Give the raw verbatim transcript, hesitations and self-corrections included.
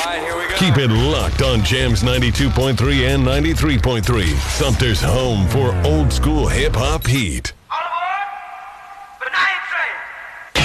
right, here we go. Keep it locked on Jams ninety-two point three and ninety-three point three. Sumter's home for old school hip hop heat.